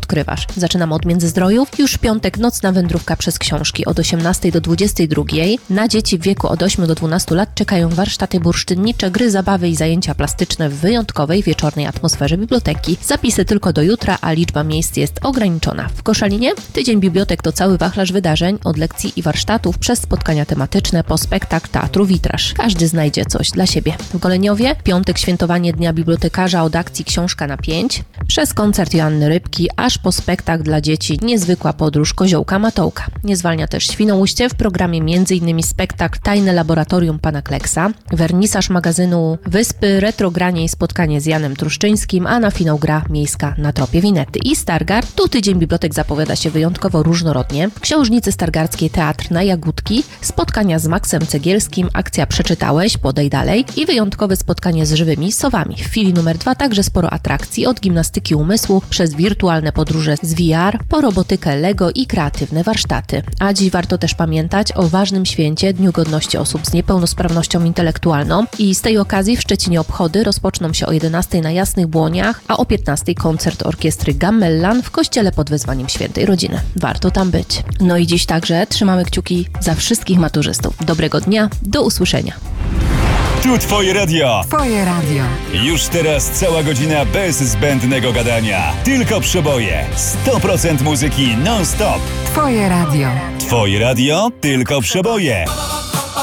odkrywasz? Zaczynamy od Międzyzdrojów. Już w piątek nocna wędrówka przez książki od 18 do 22. Na dzieci w wieku od 8 do 12 lat czekają warsztaty bursztynnicze, gry, zabawy i zajęcia plastyczne w wyjątkowej wieczornej atmosferze biblioteki. Zapisy tylko do jutra, a liczba miejsc jest ograniczona. W Koszalinie tydzień bibliotek to cały wachlarz wydarzeń, od lekcji i warsztatów przez spotkania tematyczne po spektakl teatru Witraż. Każdy znajdzie coś dla siebie. W Goleniowie piątek świętowanie Dnia Bibliotekarza od akcji Książka na 5, przez koncert Joanny Rybki, aż po spektakl dla dzieci Niezwykła podróż Koziołka Matołka. Nie zwalnia też Świnoujście, w programie m.in. spektakl Tajne Laboratorium Pana Kleksa, wernisaż magazynu Wyspy, retrogranie i spotkanie z Janem Truszczyńskim, a na finał gra miejska na tropie Winety. I Stargard, tu tydzień bibliotek zapowiada się wyjątkowo różnorodnie. W Książnicy Stargardzkiej teatr na Jagódki, spotkania z Maksem Cegielskim, akcja Przeczytałeś, podej dalej i wyjątkowe spotkanie z żywymi sowami. W filii numer 2 także sporo atrakcji, od gimnastyki umysłu, przez wirtualne podróże z VR, po robotykę Lego i kreatywne warsztaty. A dziś warto też pamiętać o ważnym święcie, Dniu Godności Osób z Niepełnosprawnością Intelektualną i z tej okazji w Szczecinie obchody rozpoczną się o 11 na Jasnych Błoniach, a o 15 koncert orkiestry Gamellan w kościele pod wezwaniem Świętej Rodziny. Warto tam być. No i dziś także trzymamy kciuki za wszystkich maturzystów. Dobrego dnia, do usłyszenia. Tu Twoje radio. Twoje radio. Już teraz cała godzina bez zbędnego gadania. Tylko przeboje. 100% muzyki non-stop. Twoje radio. Twoje radio, tylko przeboje.